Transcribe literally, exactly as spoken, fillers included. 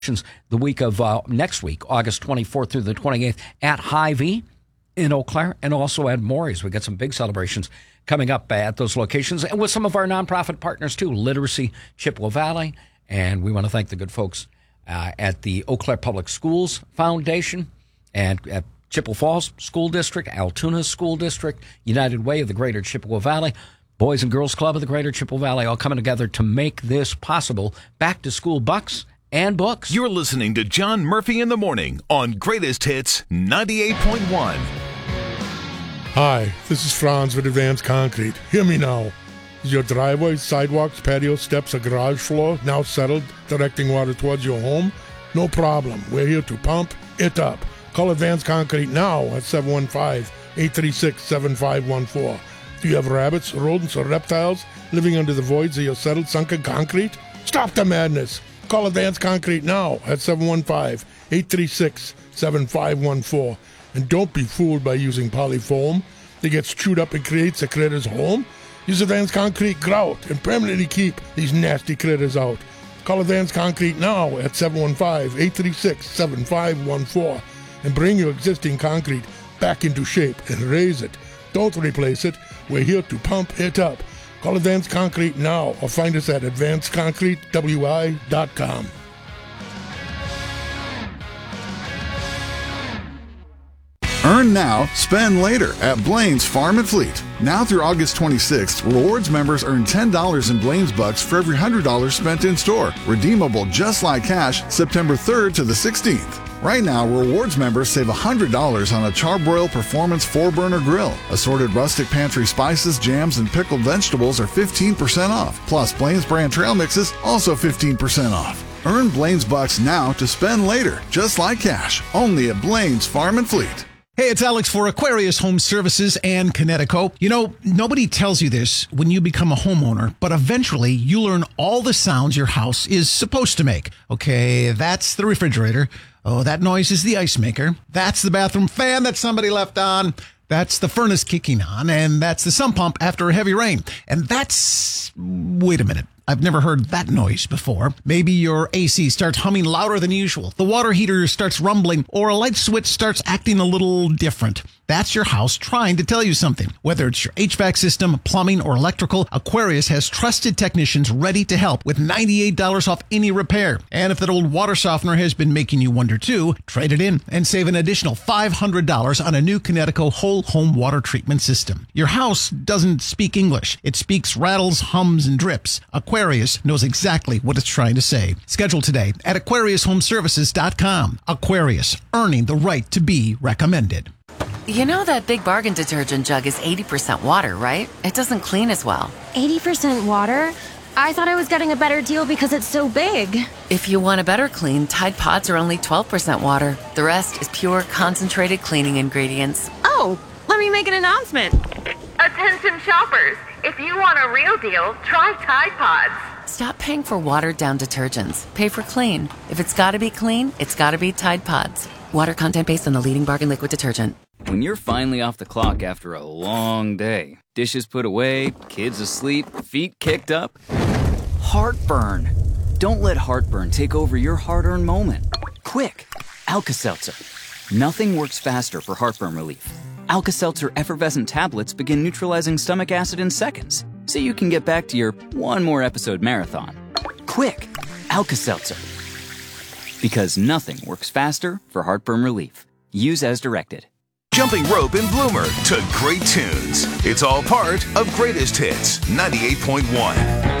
the week of uh, next week, August twenty-fourth through the twenty-eighth at Hy-Vee in Eau Claire and also at Maury's. We got some big celebrations coming up at those locations and with some of our nonprofit partners too, Literacy Chippewa Valley. And we want to thank the good folks uh, at the Eau Claire Public Schools Foundation and at Chippewa Falls School District, Altoona School District, United Way of the Greater Chippewa Valley, Boys and Girls Club of the Greater Chippewa Valley, all coming together to make this possible. Back to school bucks and books. You're listening to John Murphy in the Morning on Greatest Hits ninety-eight point one. Hi, this is Franz with Advanced Concrete. Hear me now. Is your driveway, sidewalks, patio, steps, or garage floor now settled, directing water towards your home? No problem. We're here to pump it up. Call Advanced Concrete now at seven one five, eight three six, seven five one four. Do you have rabbits, rodents, or reptiles living under the voids of your settled, sunken concrete? Stop the madness. Call Advanced Concrete now at seven one five, eight three six, seven five one four. And don't be fooled by using polyfoam that gets chewed up and creates a critter's home. Use Advanced Concrete grout and permanently keep these nasty critters out. Call Advanced Concrete now at seven one five, eight three six, seven five one four and bring your existing concrete back into shape and raise it. Don't replace it. We're here to pump it up. Call Advanced Concrete now or find us at advanced concrete w i dot com. Earn now, spend later at Blaine's Farm and Fleet. Now through August twenty-sixth, Rewards members earn ten dollars in Blaine's Bucks for every one hundred dollars spent in store. Redeemable just like cash September third to the sixteenth. Right now, Rewards members save one hundred dollars on a Charbroil Performance four burner grill. Assorted rustic pantry spices, jams, and pickled vegetables are fifteen percent off. Plus, Blaine's brand trail mixes also fifteen percent off. Earn Blaine's Bucks now to spend later, just like cash. Only at Blaine's Farm and Fleet. Hey, it's Alex for Aquarius Home Services and Connecticut. You know, nobody tells you this when you become a homeowner, but eventually you learn all the sounds your house is supposed to make. Okay, that's the refrigerator. Oh, that noise is the ice maker. That's the bathroom fan that somebody left on. That's the furnace kicking on. And that's the sump pump after a heavy rain. And that's... Wait a minute. I've never heard that noise before. Maybe your A C starts humming louder than usual. The water heater starts rumbling, or a light switch starts acting a little different. That's your house trying to tell you something. Whether it's your H V A C system, plumbing, or electrical, Aquarius has trusted technicians ready to help with ninety-eight dollars off any repair. And if that old water softener has been making you wonder too, trade it in and save an additional five hundred dollars on a new Connecticut whole home water treatment system. Your house doesn't speak English. It speaks rattles, hums, and drips. Aquarius knows exactly what it's trying to say. Schedule today at aquarius home services dot com. Aquarius, earning the right to be recommended. You know that Big Bargain detergent jug is eighty percent water, right? It doesn't clean as well. eighty percent water? I thought I was getting a better deal because it's so big. If you want a better clean, Tide Pods are only twelve percent water. The rest is pure, concentrated cleaning ingredients. Oh, let me make an announcement. Attention shoppers, if you want a real deal, try Tide Pods. Stop paying for watered-down detergents. Pay for clean. If it's gotta be clean, it's gotta be Tide Pods. Water content based on the leading Bargain liquid detergent. When you're finally off the clock after a long day, dishes put away, kids asleep, feet kicked up, heartburn. Don't let heartburn take over your hard-earned moment. Quick, Alka-Seltzer. Nothing works faster for heartburn relief. Alka-Seltzer effervescent tablets begin neutralizing stomach acid in seconds, so you can get back to your one more episode marathon. Quick, Alka-Seltzer. Because nothing works faster for heartburn relief. Use as directed. Jumping rope in Bloomer to great tunes. It's all part of Greatest Hits ninety-eight point one.